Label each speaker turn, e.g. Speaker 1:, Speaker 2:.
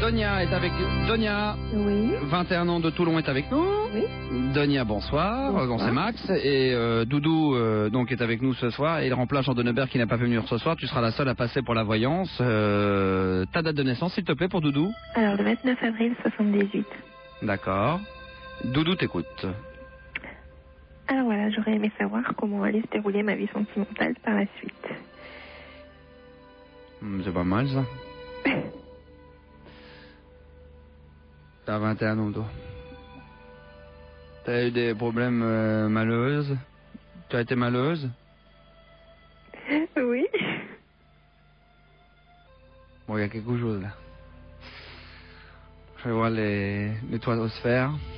Speaker 1: Donia est avec nous. Donia,
Speaker 2: Oui.
Speaker 1: 21 ans de Toulon est avec nous.
Speaker 2: Oui.
Speaker 1: Donia, bonsoir.
Speaker 2: Bonsoir.
Speaker 1: Bon, c'est Max. Et Doudou donc est avec nous ce soir. Et il remplace Jean Denebert qui n'a pas pu venir ce soir. Tu seras la seule à passer pour la voyance. Ta date de naissance, s'il te plaît, pour Doudou.
Speaker 2: Alors, le 29 avril 78.
Speaker 1: D'accord. Doudou t'écoute.
Speaker 2: Alors voilà, j'aurais aimé savoir comment allait se dérouler ma vie sentimentale par la suite.
Speaker 1: C'est pas mal, ça. T'as 21 ans, toi. T'as eu des problèmes malheureux? Tu as été malheureuse?
Speaker 2: Oui.
Speaker 1: Bon, il y a quelque chose, là. Je vais voir les toitosphères.